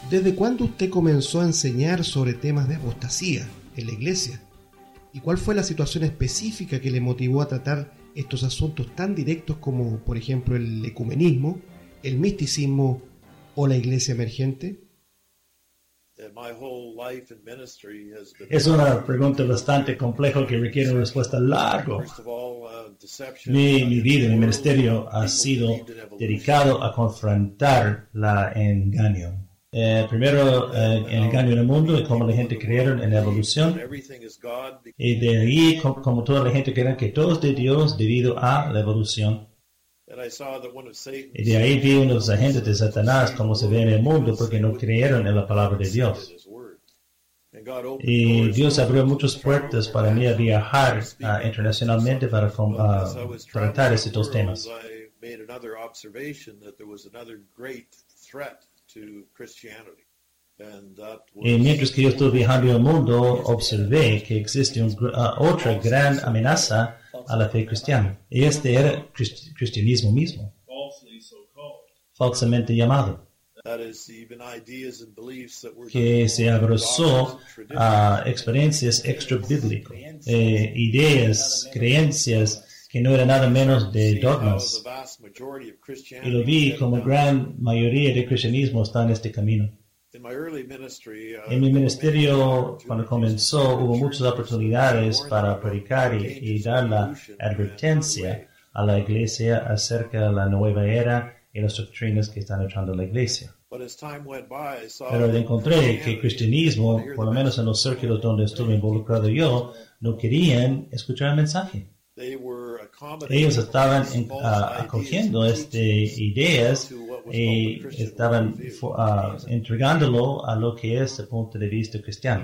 ¿Desde cuándo usted comenzó a enseñar sobre temas de apostasía en la iglesia? ¿Y cuál fue la situación específica que le motivó a tratar estos asuntos tan directos como, por ejemplo, el ecumenismo, el misticismo o la iglesia emergente? Es una pregunta bastante compleja que requiere una respuesta larga. Mi vida, mi ministerio ha sido dedicado a confrontar el engaño. Primero, el engaño en el mundo y cómo la gente creyeron en la evolución. Y de ahí, como toda la gente cree que todo es de Dios debido a la evolución. Y de ahí vi unos agentes de Satanás como se ve en el mundo porque no creyeron en la palabra de Dios. Y Dios abrió muchas puertas para mí a viajar internacionalmente para tratar estos dos temas. Y mientras que yo estoy viajando en el mundo, observé que existe otra gran amenaza a la fe cristiana. Y este era el cristianismo mismo, falsamente llamado, que se abrazó a experiencias extra-bíblicas, ideas, creencias que no eran nada menos de dogmas. Y lo vi como gran mayoría del cristianismo está en este camino. En mi ministerio, cuando comenzó, hubo muchas oportunidades para predicar y dar la advertencia a la iglesia acerca de la nueva era y las doctrinas que están entrando a la iglesia. Pero encontré que el cristianismo, por lo menos en los círculos donde estuve involucrado yo, no querían escuchar el mensaje. Ellos estaban acogiendo estas ideas y estaban entregándolo a lo que es el punto de vista cristiano.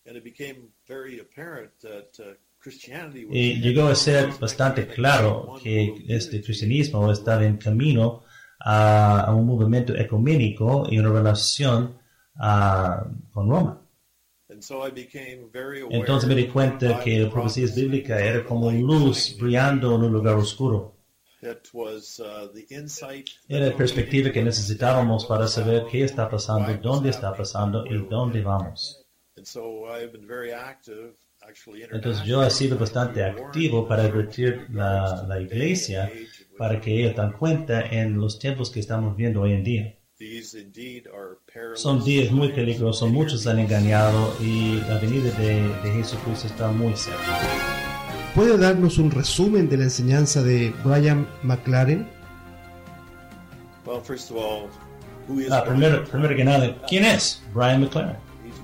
Y llegó a ser bastante claro que este cristianismo estaba en camino a un movimiento ecuménico y una relación con Roma. Entonces me di cuenta que la profecía bíblica era como luz brillando en un lugar oscuro. Era la perspectiva que necesitábamos para saber qué está pasando, dónde está pasando y dónde vamos. Entonces yo he sido bastante activo para advertir la iglesia para que ellos den cuenta en los tiempos que estamos viendo hoy en día. Son días muy peligrosos, muchos han engañado y la venida de Jesucristo está muy cerca. ¿Puede darnos un resumen de la enseñanza de Brian McLaren? Primero que nada, ¿quién es Brian McLaren?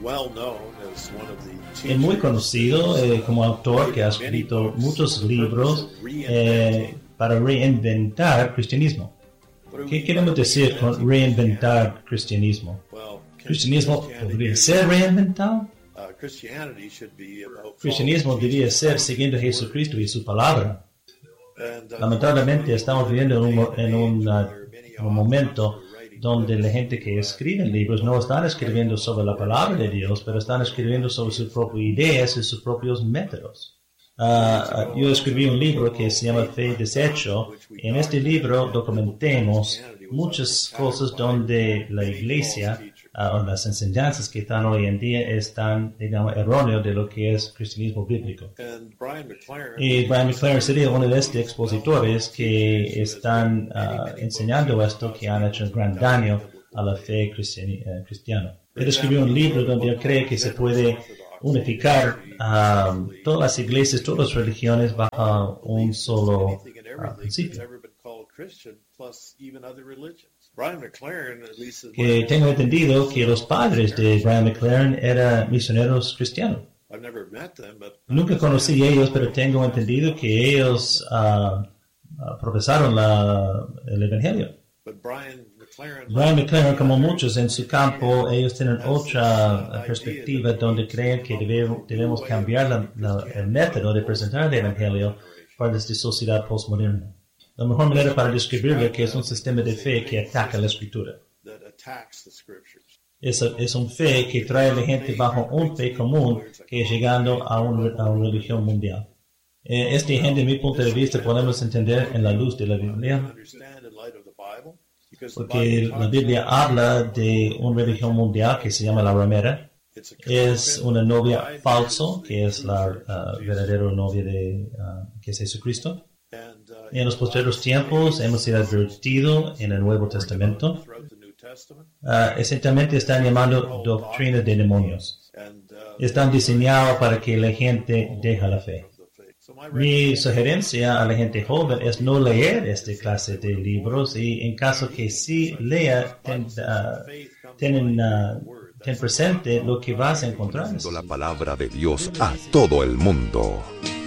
Es muy conocido como autor que ha escrito muchos libros para reinventar el cristianismo. ¿Qué queremos decir con reinventar cristianismo? ¿Cristianismo podría ser reinventado? Cristianismo debería ser siguiendo a Jesucristo y su palabra. Lamentablemente estamos viviendo en un momento donde la gente que escribe libros no están escribiendo sobre la palabra de Dios, pero están escribiendo sobre sus propias ideas y sus propios métodos. Yo escribí un libro que se llama Fe y Desecho. En este libro documentemos muchas cosas donde la iglesia o las enseñanzas que están hoy en día están, digamos, erróneas de lo que es cristianismo bíblico. Y Brian McLaren sería uno de estos expositores que están enseñando esto, que han hecho un gran daño a la fe cristiana. Él escribió un libro donde él cree que se puede unificar todas las iglesias, todas las religiones bajo un solo principio. Que tengo entendido que los padres de Brian McLaren eran misioneros cristianos. Nunca conocí a ellos, pero tengo entendido que ellos profesaron el evangelio. Brian McLaren, como muchos en su campo, ellos tienen otra perspectiva donde creen que debemos cambiar el método de presentar el evangelio para esta sociedad postmoderna. La mejor manera para describirlo que es un sistema de fe que ataca la escritura. Es un fe que trae a la gente bajo un fe común que es llegando a una religión mundial. Este gente, de mi punto de vista, podemos entender en la luz de la Biblia. porque la Biblia habla de una religión mundial que se llama la ramera. Es una novia falso, que es la verdadera novia que es Jesucristo. En los posteriores tiempos hemos sido advertidos en el Nuevo Testamento. Esencialmente están llamando doctrinas de demonios. Están diseñados para que la gente deje la fe. Mi sugerencia a la gente joven es no leer esta clase de libros, y en caso que sí lea, ten presente lo que vas a encontrar. La palabra de Dios a todo el mundo.